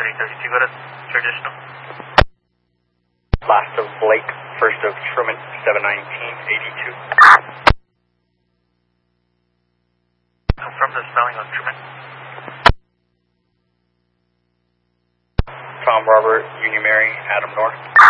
832, go ahead. Traditional. Last of Blake, first of Truman, 71982. Confirm the spelling of Truman. Tom Robert, Union Mary, Adam North.